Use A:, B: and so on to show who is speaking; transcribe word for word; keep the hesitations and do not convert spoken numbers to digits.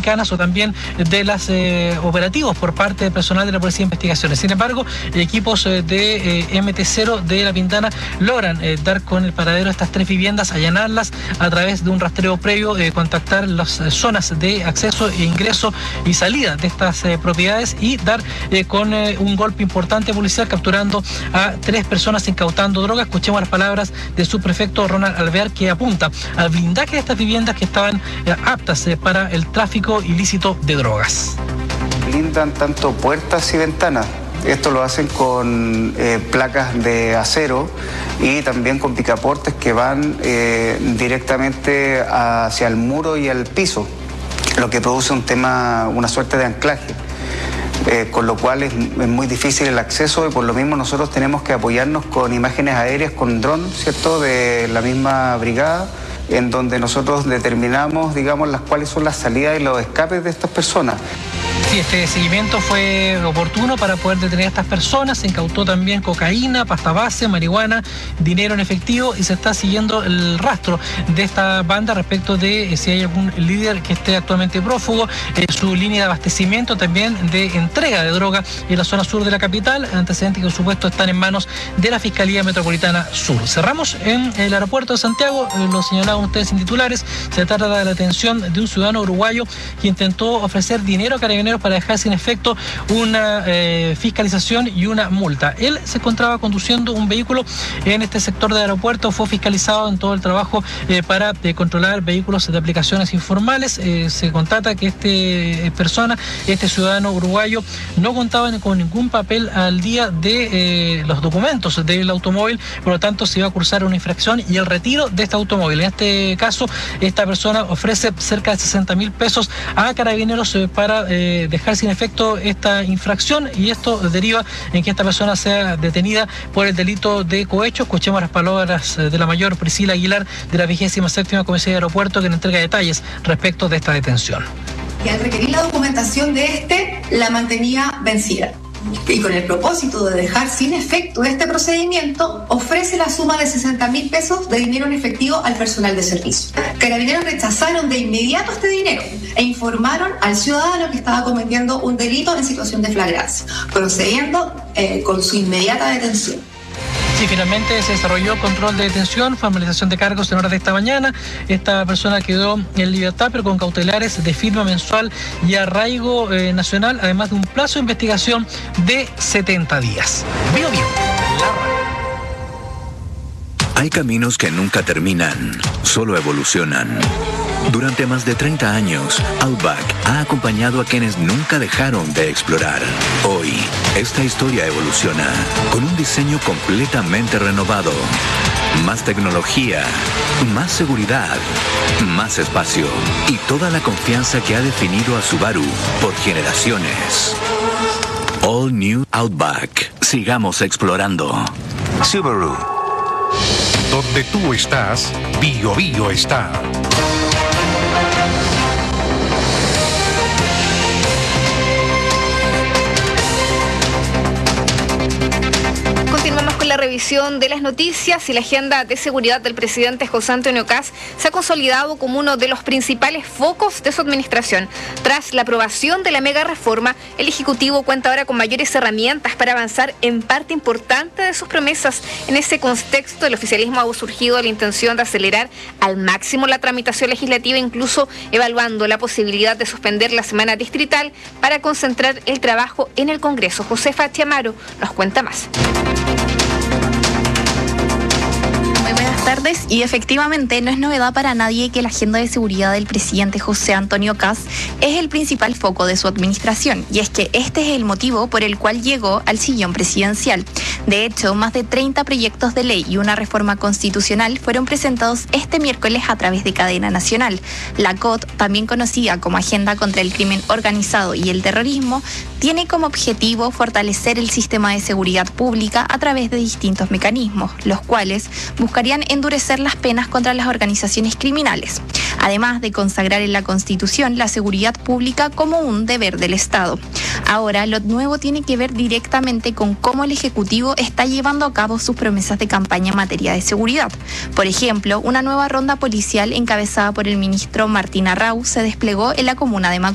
A: Americanas o también de las eh, operativos por parte del personal de la Policía de Investigaciones. Sin embargo, equipos eh, de eh, M T cero de La Pintana logran eh, dar con el paradero de estas tres viviendas, allanarlas a través de un rastreo previo, eh, contactar las eh, zonas de acceso e ingreso y salida de estas eh, propiedades y dar eh, con eh, un golpe importante policial, capturando a tres personas incautando drogas. Escuchemos las palabras de su prefecto Ronald Alvear, que apunta al blindaje de estas viviendas que estaban eh, aptas eh, para el tráfico ilícito de drogas.
B: Blindan tanto puertas y ventanas. Esto lo hacen con eh, placas de acero y también con picaportes que van eh, directamente hacia el muro y al piso, lo que produce un tema, una suerte de anclaje. Eh, con lo cual es, es muy difícil el acceso y por lo mismo nosotros tenemos que apoyarnos con imágenes aéreas, con dron, ¿cierto?, de la misma brigada, en donde nosotros determinamos, digamos, las cuáles son las salidas y los escapes de estas personas.
A: Sí, este seguimiento fue oportuno para poder detener a estas personas. Se incautó también cocaína, pasta base, marihuana, dinero en efectivo y se está siguiendo el rastro de esta banda respecto de eh, si hay algún líder que esté actualmente prófugo, eh, su línea de abastecimiento también de entrega de droga en la zona sur de la capital, antecedentes que por supuesto están en manos de la Fiscalía Metropolitana Sur. Cerramos en el aeropuerto de Santiago, eh, lo señalaban ustedes en titulares. Se trata de la detención de un ciudadano uruguayo que intentó ofrecer dinero a carabineros para dejar sin efecto una eh, fiscalización y una multa. Él se encontraba conduciendo un vehículo en este sector del aeropuerto, fue fiscalizado en todo el trabajo eh, para eh, controlar vehículos de aplicaciones informales. Eh, se constata que este eh, persona, este ciudadano uruguayo, no contaba con ningún papel al día de eh, los documentos del automóvil, por lo tanto se iba a cursar una infracción y el retiro de este automóvil. En este caso, esta persona ofrece cerca de sesenta mil pesos a carabineros eh, para eh, dejar sin efecto esta infracción y esto deriva en que esta persona sea detenida por el delito de cohecho. Escuchemos las palabras de la mayor Priscila Aguilar de la vigésima séptima Comisaría de Aeropuerto, que nos entrega detalles respecto de esta detención.
C: Que al requerir la documentación de este, la mantenía vencida. Y con el propósito de dejar sin efecto este procedimiento, ofrece la suma de sesenta mil pesos de dinero en efectivo al personal de servicio. Carabineros rechazaron de inmediato este dinero e informaron al ciudadano que estaba cometiendo un delito en situación de flagrancia, procediendo eh, con su inmediata detención.
A: Sí, finalmente se desarrolló control de detención, formalización de cargos en horas de esta mañana. Esta persona quedó en libertad, pero con cautelares de firma mensual y arraigo eh, nacional, además de un plazo de investigación de setenta días. Bio Bio, la radio.
D: Hay caminos que nunca terminan, solo evolucionan. Durante más de treinta años, Outback ha acompañado a quienes nunca dejaron de explorar. Hoy, esta historia evoluciona con un diseño completamente renovado. Más tecnología, más seguridad, más espacio y toda la confianza que ha definido a Subaru por generaciones. All New Outback. Sigamos explorando. Subaru.
E: Donde tú estás, Bio Bio está.
F: La revisión de las noticias y la agenda de seguridad del presidente José Antonio Kast se ha consolidado como uno de los principales focos de su administración. Tras la aprobación de la mega reforma, el Ejecutivo cuenta ahora con mayores herramientas para avanzar en parte importante de sus promesas. En ese contexto, el oficialismo ha surgido la intención de acelerar al máximo la tramitación legislativa, incluso evaluando la posibilidad de suspender la semana distrital para concentrar el trabajo en el Congreso. Josefa Chiamaro nos cuenta más.
G: Tardes, y efectivamente no es novedad para nadie que la agenda de seguridad del presidente José Antonio Kast es el principal foco de su administración, y es que este es el motivo por el cual llegó al sillón presidencial. De hecho, más de treinta proyectos de ley y una reforma constitucional fueron presentados este miércoles a través de cadena nacional. La C O T, también conocida como Agenda contra el Crimen Organizado y el Terrorismo, tiene como objetivo fortalecer el sistema de seguridad pública a través de distintos mecanismos, los cuales buscarían endurecer las penas contra las organizaciones criminales, además de consagrar en la Constitución la seguridad pública como un deber del Estado. Ahora, lo nuevo tiene que ver directamente con cómo el Ejecutivo está llevando a cabo sus promesas de campaña en materia de seguridad. Por ejemplo, una nueva ronda policial encabezada por el ministro Martín Arrau se desplegó en la comuna de Macul.